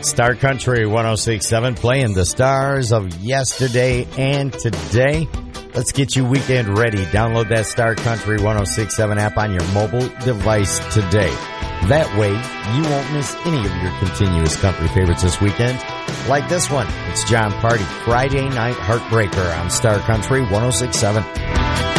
Star Country 106.7, playing the stars of yesterday and today. Let's get you weekend ready. Download that Star Country 106.7 app on your mobile device today. That way, you won't miss any of your continuous country favorites this weekend. Like this one, it's John Party, Friday Night Heartbreaker on Star Country 106.7.